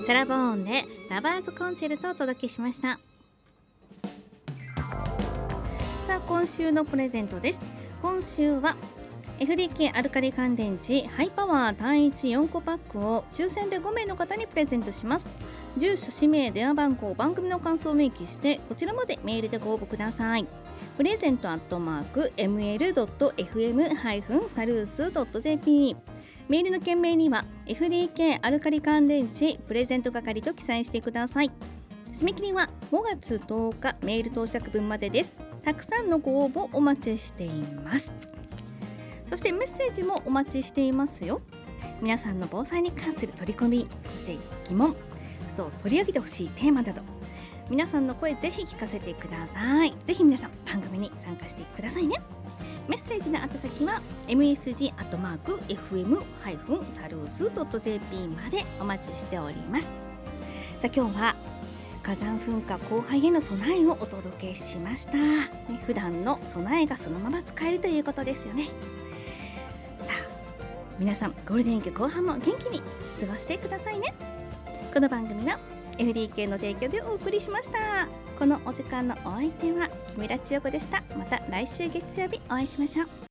サラボーンでラバーズコンチェルトをお届けしました。さあ今週のプレゼントです。今週は FDK アルカリ乾電池ハイパワー単一4個パックを抽選で5名の方にプレゼントします。住所、氏名、電話番号、番組の感想を明記してこちらまでメールでご応募ください。プレゼント@ml.fm-salus.jp メールの件名には FDK アルカリ乾電池プレゼント係と記載してください。締め切りは5月10日メール到着分までです。たくさんのご応募お待ちしています。そしてメッセージもお待ちしていますよ。皆さんの防災に関する取り込み、そして疑問、あと取り上げてほしいテーマなど皆さんの声ぜひ聞かせてください。ぜひ皆さん番組に参加してくださいね。メッセージの宛先は msg@fm-salus.jp までお待ちしております。さあ今日は火山噴火後輩への備えをお届けしました、普段の備えがそのまま使えるということですよね。さあ皆さんゴールデンウィーク後半も元気に過ごしてくださいね。この番組は FDK の提供でお送りしました。このお時間のお相手は木村千代子でした。また来週月曜日お会いしましょう。